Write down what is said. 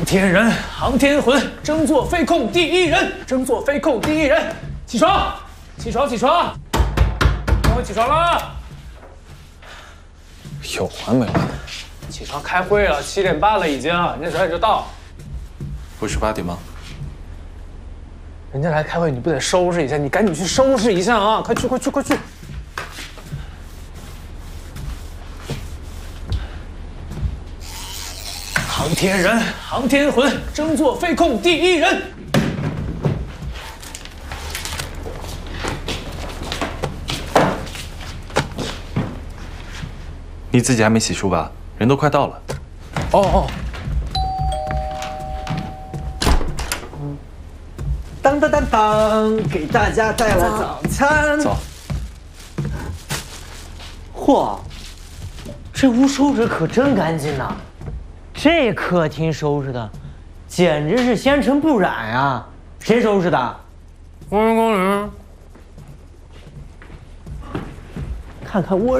天人，航天魂，争做飞控第一人，争做飞控第一人。起床，起床，起床！赶快起床了！ 有完没完？ 起床开会了，7点半了已经，你早点就到。 不是8点吗？ 人家来开会，你不得收拾一下？你赶紧去收拾一下啊！快去，快去，快去！航天人，航天魂，争做飞控第一人。 你自己还没洗漱吧？人都快到了。 哦。 当当当当，给大家带来早餐。 走。 嚯，这屋收拾可真干净呐！这客厅收拾的，简直是纤尘不染啊！谁收拾的？ 公园。 看看我。